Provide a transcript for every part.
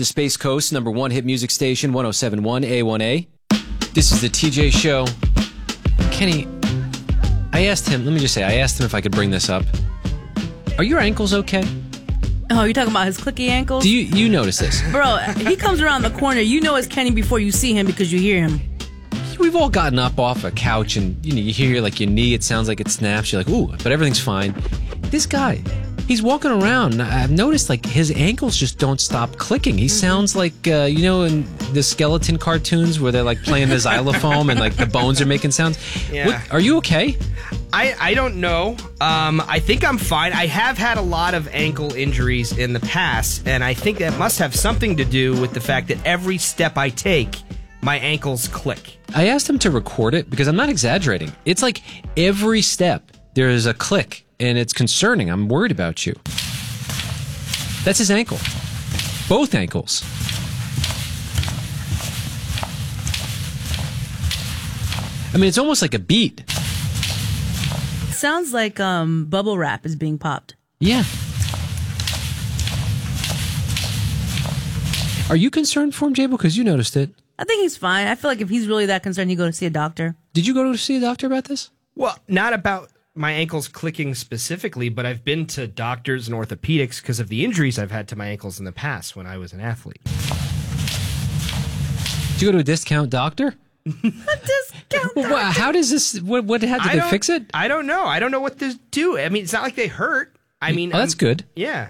the Space Coast, #1 hit music station, 107.1 A1A. This is the TJ Show. Kenny, I asked him if I could bring this up. Are your ankles okay? Oh, you're talking about his clicky ankles? Do you notice this? Bro, he comes around the corner. You know it's Kenny before you see him because you hear him. We've all gotten up off a couch and you hear like your knee, it sounds like it snaps. You're like, ooh, but everything's fine. This guy, he's walking around. I've noticed like his ankles just don't stop clicking. He sounds like, in the skeleton cartoons where they're like playing the xylophone and like the bones are making sounds. Yeah. Are you okay? I don't know. I think I'm fine. I have had a lot of ankle injuries in the past, and I think that must have something to do with the fact that every step I take, my ankles click. I asked him to record it because I'm not exaggerating. It's like every step there is a click, and it's concerning. I'm worried about you. That's his ankle. Both ankles. I mean, it's almost like a beat. Sounds like bubble wrap is being popped. Yeah. Are you concerned for him, Jabo? Because you noticed it. I think he's fine. I feel like if he's really that concerned, he'd go to see a doctor. Did you go to see a doctor about this? Well, not about my ankles clicking specifically, but I've been to doctors and orthopedics because of the injuries I've had to my ankles in the past when I was an athlete. Did you go to a discount doctor? Well, how does this? What had to they fix it? I don't know. I don't know what to do. I mean, it's not like they hurt. I mean, that's good. Yeah.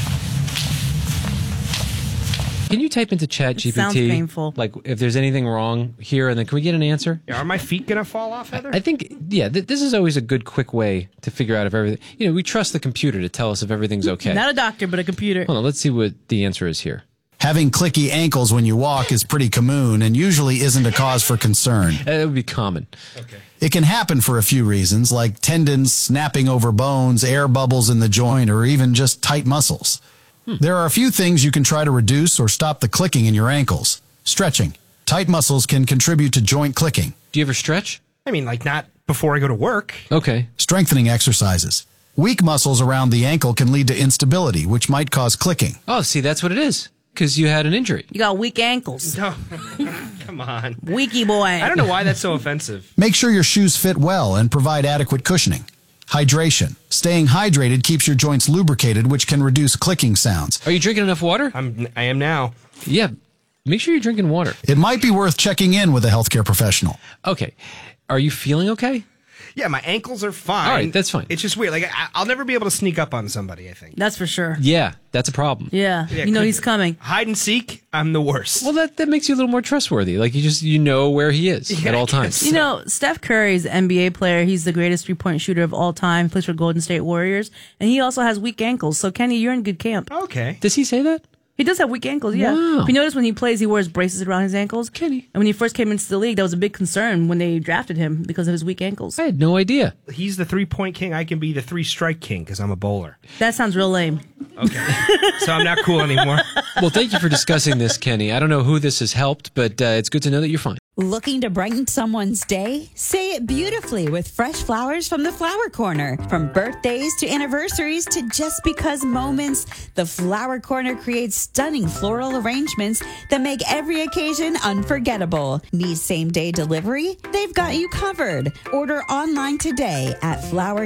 Can you type into ChatGPT? Sounds painful. Like if there's anything wrong here, and then can we get an answer? Are my feet gonna fall off, Heather? I think this is always a good quick way to figure out if everything. We trust the computer to tell us if everything's okay. Not a doctor, but a computer. Hold on, let's see what the answer is here. Having clicky ankles when you walk is pretty common and usually isn't a cause for concern. That would be common. Okay. It can happen for a few reasons, like tendons snapping over bones, air bubbles in the joint, or even just tight muscles. There are a few things you can try to reduce or stop the clicking in your ankles. Stretching. Tight muscles can contribute to joint clicking. Do you ever stretch? I mean, like not before I go to work. Okay. Strengthening exercises. Weak muscles around the ankle can lead to instability, which might cause clicking. Oh, see, that's what it is. Because you had an injury. You got weak ankles. No, come on. Weaky boy. I don't know why that's so offensive. Make sure your shoes fit well and provide adequate cushioning. Hydration. Staying hydrated keeps your joints lubricated, which can reduce clicking sounds. Are you drinking enough water? I am now. Yeah. Make sure you're drinking water. It might be worth checking in with a healthcare professional. Okay. Are you feeling okay? Yeah, my ankles are fine. All right, that's fine. It's just weird. Like I'll never be able to sneak up on somebody, I think. That's for sure. Yeah, that's a problem. Yeah, he's coming. Hide and seek, I'm the worst. Well, that makes you a little more trustworthy. Like you know where he is at all times. Steph Curry is an NBA player. He's the greatest three-point shooter of all time. He plays for Golden State Warriors, and he also has weak ankles. So Kenny, you're in good camp. Okay. Does he say that? He does have weak ankles, yeah. Wow. If you notice when he plays, he wears braces around his ankles. Kenny. And when he first came into the league, that was a big concern when they drafted him because of his weak ankles. I had no idea. He's the 3-point king. I can be the 3-strike king because I'm a bowler. That sounds real lame. Okay. So I'm not cool anymore. Well, thank you for discussing this, Kenny. I don't know who this has helped, but it's good to know that you're fine. Looking to brighten someone's day? Say it beautifully with fresh flowers from the Flower Corner. From birthdays to anniversaries to just because moments, the Flower Corner creates stunning floral arrangements that make every occasion unforgettable. Need same-day delivery? They've got you covered. Order online today at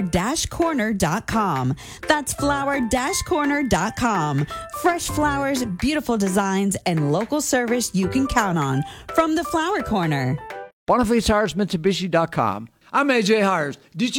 flower-corner.com. That's flower-corner.com. Fresh flowers, beautiful designs, and local service you can count on. From the Flower Corner. Boniface Hires, Mitsubishi.com. I'm AJ Hires. Did you